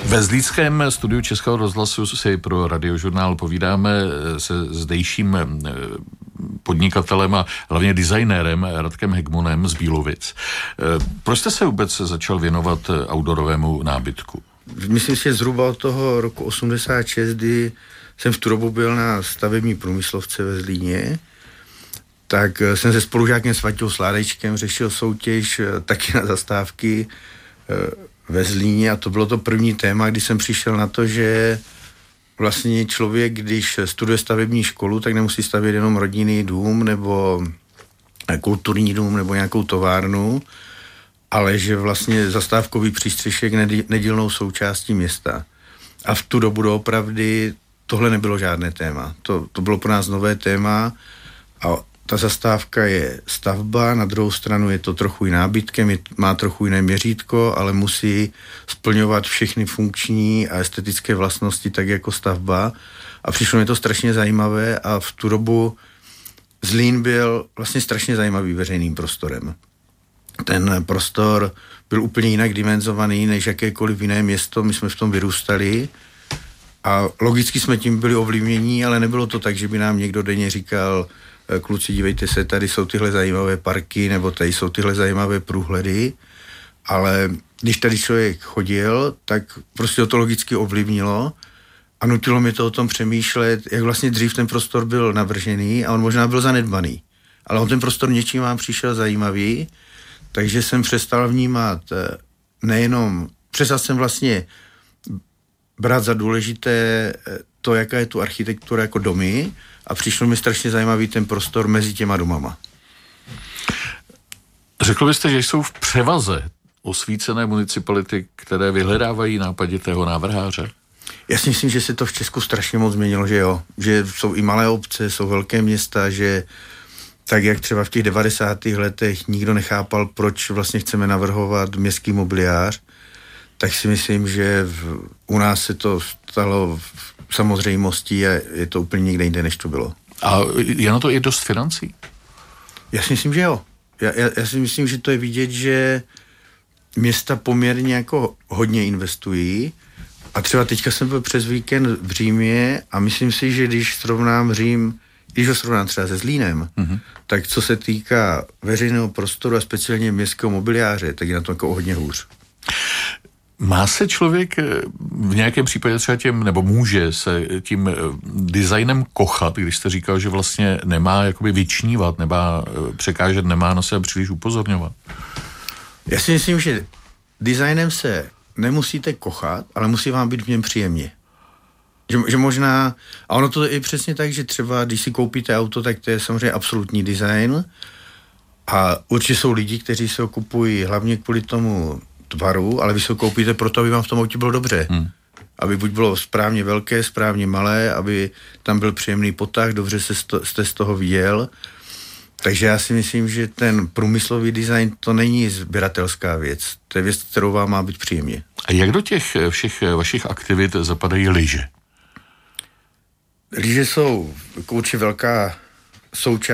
Ve zlínském studiu Českého rozhlasu si pro Radiožurnál povídáme se zdejším podnikatelem a hlavně designérem Radkem Hegmonem z Bílovic. Proč jste se vůbec začal věnovat outdoorovému nábytku? Myslím si, že zhruba od toho roku 86, kdy jsem v tu dobu byl na stavební průmyslovce ve Zlíně, tak jsem se spolužákem s Vaťou Sládečkem řešil soutěž taky na zastávky ve Zlíně a to bylo to první téma, kdy jsem přišel na to, že vlastně člověk, když studuje stavební školu, tak nemusí stavět jenom rodinný dům nebo kulturní dům nebo nějakou továrnu, ale že vlastně zastávkový přístřešek nedílnou součástí města. A v tu dobu doopravdy tohle nebylo žádné téma. To bylo pro nás nové téma a ta zastávka je stavba, na druhou stranu je to trochu i nábytkem, má trochu jiné měřítko, ale musí splňovat všechny funkční a estetické vlastnosti tak jako stavba. A přišlo mi to strašně zajímavé a v tu dobu Zlín byl vlastně strašně zajímavý veřejným prostorem. Ten prostor byl úplně jinak dimenzovaný než jakékoliv jiné město, my jsme v tom vyrůstali a logicky jsme tím byli ovlivnění, ale nebylo to tak, že by nám někdo denně říkal: kluci, dívejte se, tady jsou tyhle zajímavé parky, nebo tady jsou tyhle zajímavé průhledy, ale když tady člověk chodil, tak prostě to logicky ovlivnilo a nutilo mě to o tom přemýšlet, jak vlastně dřív ten prostor byl navržený a on možná byl zanedbaný, ale on ten prostor něčím vám přišel zajímavý, takže jsem přestal vnímat přestal jsem vlastně brát za důležité to, jaká je tu architektura jako domy a přišlo mi strašně zajímavý ten prostor mezi těma domama. Řekl byste, že jsou v převaze osvícené municipality, které vyhledávají nápaditého návrháře? Já si myslím, že se to v Česku strašně moc změnilo, že jo. Že jsou i malé obce, jsou velké města, že tak jak třeba v těch 90. letech nikdo nechápal, proč vlastně chceme navrhovat městský mobiliář, tak si myslím, že u nás se to stalo samozřejmostí a je to úplně někde jinde, než to bylo. A je na to i dost financí? Já si myslím, že jo. Já si myslím, že to je vidět, že města poměrně jako hodně investují a třeba teďka jsem byl přes víkend v Římě a myslím si, že když srovnám Řím, když ho srovnám třeba se Zlínem, tak co se týká veřejného prostoru a speciálně městského mobiliáře, tak je na to jako hodně hůř. Má se člověk v nějakém případě třeba nebo může se tím designem kochat, když jste říkal, že vlastně nemá jakoby vyčnívat, nemá překážet, nemá na sebe příliš upozorňovat? Já si myslím, že designem se nemusíte kochat, ale musí vám být v něm příjemně. Že možná, a ono to je přesně tak, že třeba když si koupíte auto, tak to je samozřejmě absolutní design a určitě jsou lidi, kteří se ho kupují hlavně kvůli tomu tvaru, ale vy se ho koupíte proto, aby vám v tom autě bylo dobře. Aby buď bylo správně velké, správně malé, aby tam byl příjemný potah, dobře jste z toho viděl. Takže já si myslím, že ten průmyslový design to není sběratelská věc. To je věc, kterou vám má být příjemně. A jak do těch všech vašich aktivit zapadají lyže? Lyže jsou určitě velká součást